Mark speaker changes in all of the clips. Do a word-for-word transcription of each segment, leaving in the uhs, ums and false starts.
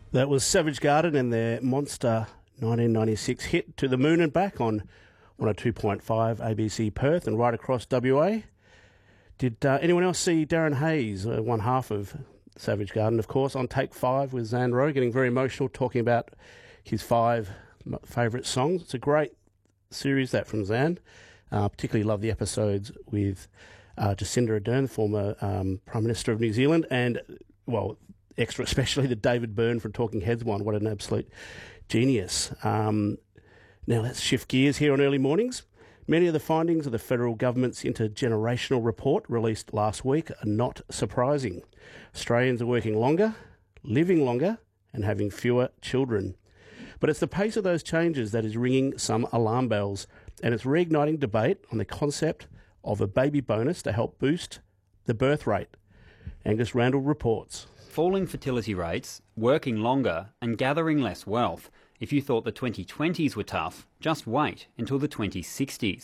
Speaker 1: That was Savage Garden and their monster nineteen ninety-six hit To the Moon and Back on one oh two point five A B C Perth and right across W A. Did uh, anyone else see Darren Hayes, uh, one half of Savage Garden, of course, on Take Five with Zan Rowe, getting very emotional, talking about his five favourite songs. It's a great series, that, from Zan. Uh, particularly love the episodes with uh, Jacinda Ardern, the former um, Prime Minister of New Zealand, and, well, extra especially the David Byrne from Talking Heads one. What an absolute genius. Um, now let's shift gears here on Early Mornings. Many of the findings of the federal government's intergenerational report released last week are not surprising. Australians are working longer, living longer, and having fewer children. But it's the pace of those changes that is ringing some alarm bells, and it's reigniting debate on the concept of a baby bonus to help boost the birth rate. Angus Randall reports.
Speaker 2: Falling fertility rates, working longer and gathering less wealth. If you thought the twenty twenties were tough, just wait until the twenty sixties.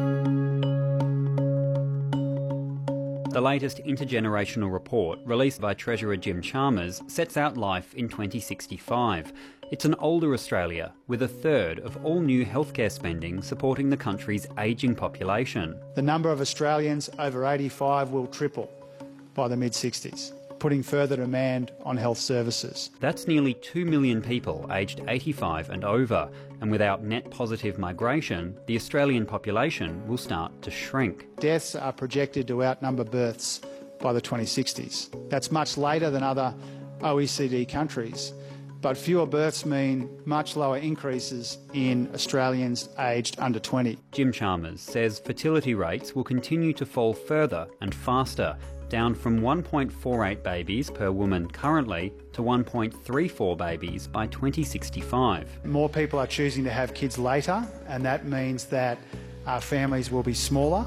Speaker 2: The latest intergenerational report, released by Treasurer Jim Chalmers, sets out life in twenty sixty-five. It's an older Australia, with a third of all new healthcare spending supporting the country's ageing population.
Speaker 3: The number of Australians over eighty-five will triple by the mid sixties. Putting further demand on health services.
Speaker 2: That's nearly two million people aged eighty-five and over, and without net positive migration, the Australian population will start to shrink.
Speaker 3: Deaths are projected to outnumber births by the twenty sixties. That's much later than other O E C D countries, but fewer births mean much lower increases in Australians aged under twenty.
Speaker 2: Jim Chalmers says fertility rates will continue to fall further and faster, down from one point four eight babies per woman currently to one point three four babies by twenty sixty-five.
Speaker 3: More people are choosing to have kids later, and that means that our families will be smaller.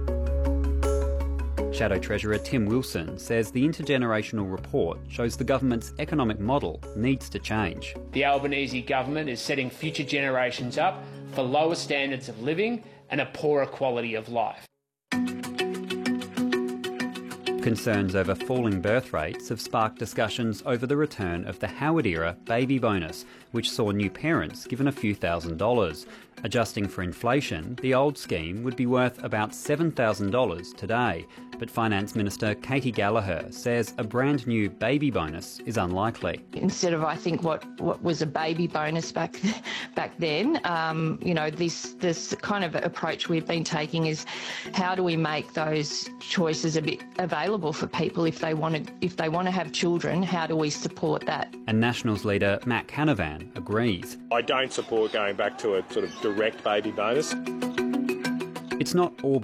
Speaker 2: Shadow Treasurer Tim Wilson says the intergenerational report shows the government's economic model needs to change.
Speaker 4: The Albanese government is setting future generations up for lower standards of living and a poorer quality of life.
Speaker 2: Concerns over falling birth rates have sparked discussions over the return of the Howard-era baby bonus, which saw new parents given a few thousand dollars. Adjusting for inflation, the old scheme would be worth about seven thousand dollars today, but Finance Minister Katie Gallagher says a brand new baby bonus is unlikely.
Speaker 5: Instead of, I think, what, what was a baby bonus back back then, um, you know, this this kind of approach we've been taking is how do we make those choices a bit available for people if they want to if they want to have children? How do we support that?
Speaker 2: And Nationals leader Matt Canavan agrees.
Speaker 6: I don't support going back to a sort of direct baby bonus.
Speaker 2: It's not all